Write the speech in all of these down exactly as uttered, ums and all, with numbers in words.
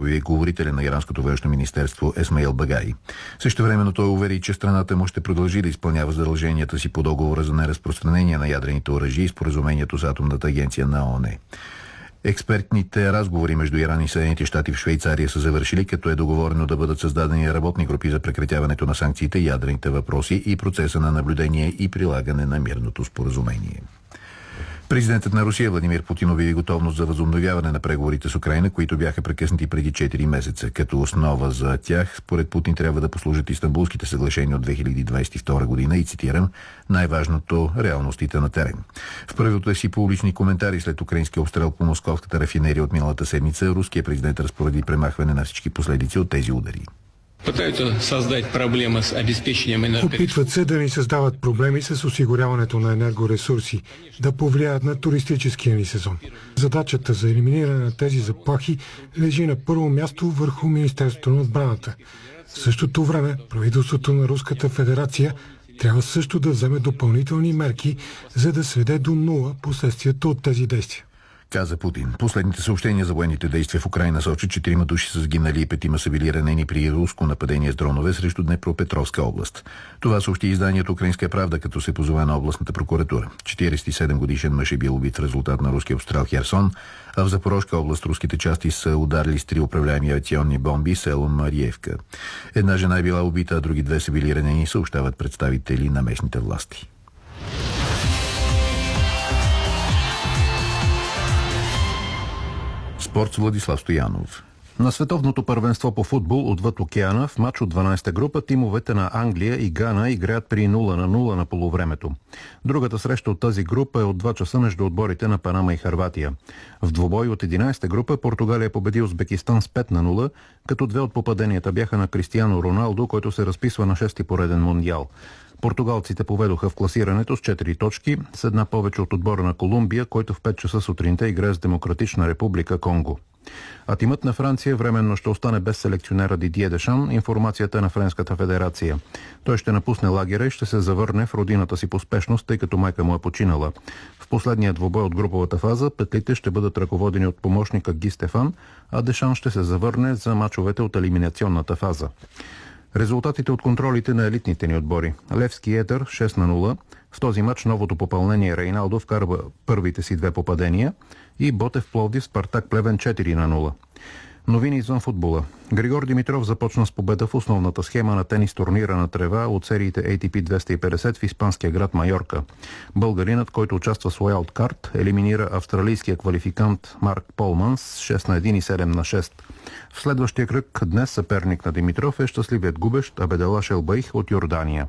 обяви говорителя на иранското външно министерство Есмаил Багаи. Същевременно той увери, че страната му ще продължи да изпълнява задълженията си по договора за неразпространение на ядрените оръжия и споразумението с атомната агенция на ООН. Експертните разговори между Иран и Съединените щати в Швейцария са завършили, като е договорено да бъдат създадени работни групи за прекратяването на санкциите, ядрените въпроси и процеса на наблюдение и прилагане на мирното споразумение. Президентът на Русия Владимир Путин обяви готовност за възобновяване на преговорите с Украйна, които бяха прекъснати преди четири месеца. Като основа за тях, според Путин, трябва да послужат Истанбулските съглашения от две хиляди двадесет и втора година и, цитирам, най-важното – реалностите на терен. В първите си публични коментари след украинския обстрел по московската рафинерия от миналата седмица, руският президент разпореди премахване на всички последици от тези удари. Опитват се да ни създават проблеми с осигуряването на енергоресурси, да повлияят на туристическия ни сезон. Задачата за елиминиране на тези заплахи лежи на първо място върху Министерството на отбраната. В същото време правителството на Руската федерация трябва също да вземе допълнителни мерки, за да сведе до нула последствията от тези действия, каза Путин. Последните съобщения за военните действия в Украйна сочат, че трима души са сгинали и петима са били ранени при руско нападение с дронове срещу Днепропетровска област. Това съобщи изданието Украинска правда, като се позова на областната прокуратура. четиридесет и седем годишен мъж е бил убит в резултат на руския обстрел Херсон, а в Запорожка област руските части са ударили с три управляеми авиационни бомби село Мариевка. Една жена е била убита, а други две са били ранени, съобщават представители на местните власти. Спорт с Владислав Стоянов. На световното първенство по футбол отвъд океана в матч от дванадесета група тимовете на Англия и Гана играят при нула на нула на полувремето. Другата среща от тази група е от два часа между отборите на Панама и Хърватия. В двубой от единадесета група Португалия победи Узбекистан с пет на нула, като две от попаденията бяха на Кристиано Роналдо, който се разписва на шести пореден мондиал. Португалците поведоха в класирането с четири точки, с една повече от отбора на Колумбия, който в пет часа сутринта играе с Демократична република Конго. А тимът на Франция временно ще остане без селекционера Дидие Дешан, информацията на Френската федерация. Той ще напусне лагера и ще се завърне в родината си по спешност, тъй като майка му е починала. В последния двубой от груповата фаза петлите ще бъдат ръководени от помощника Ги Стефан, а Дешан ще се завърне за мачовете от елиминационната фаза. Резултатите от контролите на елитните ни отбори. Левски Етър шест на нула. В този матч новото попълнение Рейналдо вкарва първите си две попадения и Ботев Пловдив Спартак Плевен четири на нула. Новини извън футбола. Григор Димитров започна с победа в основната схема на тенис турнира на трева от сериите Ей Ти Пи двеста и петдесет в испанския град Майорка. Българинът, който участва с уайлдкарт, елиминира австралийския квалификант Марк Полман с шест на едно и седем на шест. В следващия кръг днес съперник на Димитров е щастливият губещ Абедала Шелбаих от Йордания.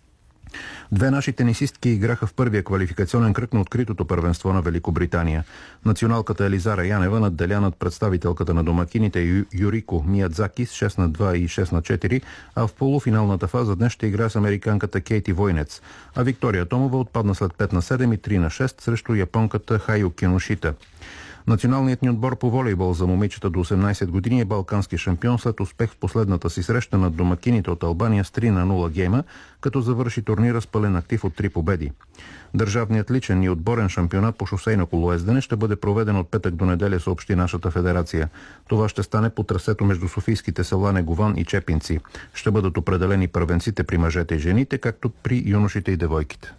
Две наши тенисистки играха в първия квалификационен кръг на откритото първенство на Великобритания. Националката Елизара Янева надделя над представителката на домакините Ю, Юрико Миядзаки с шест на два и шест на четири, а в полуфиналната фаза днес ще играе с американката Кейти Войнец, а Виктория Томова отпадна след пет на седем и три на шест срещу японката Хайо Киношита. Националният ни отбор по волейбол за момичета до осемнадесет години е балкански шампион след успех в последната си среща над домакините от Албания с три на нула гейма, като завърши турнира с пълен актив от три победи. Държавният личен и отборен шампионат по шосейно колоездене ще бъде проведен от петък до неделя, съобщи нашата федерация. Това ще стане по трасето между софийските села Негован и Чепинци. Ще бъдат определени първенците при мъжете и жените, както при юношите и девойките.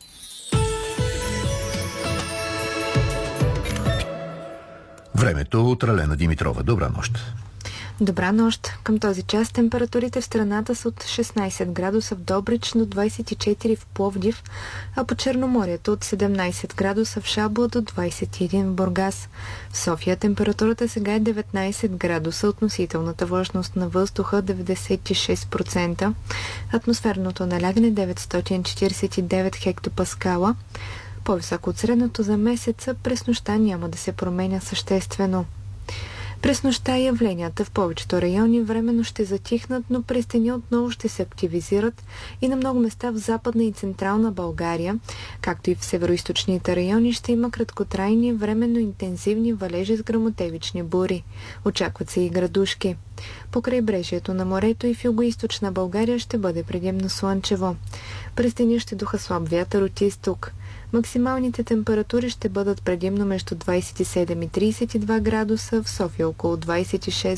Времето от Ралена Димитрова. Добра нощ. Добра нощ. Към този час температурите в страната са от шестнадесет градуса в Добрич до двадесет и четири в Пловдив, а по Черноморието от седемнадесет градуса в Шабла до двадесет и един в Бургас. В София температурата сега е деветнадесет градуса, относителната влажност на въздуха деветдесет и шест процента, атмосферното налягане деветстотин четиридесет и девет хектопаскала. По-високо от средното за месеца, през нощта няма да се променя съществено. През нощта явленията в повечето райони временно ще затихнат, но през деня отново ще се активизират и на много места в Западна и Централна България, както и в североизточните райони, ще има краткотрайни, временно интензивни валежи с гръмотевични бури. Очакват се и градушки. По крайбрежието на морето и в югоизточна България ще бъде предимно слънчево. През деня ще духа слаб вятър от изток. Максималните температури ще бъдат предимно между двадесет и седем и тридесет и два градуса, в София около двадесет и шест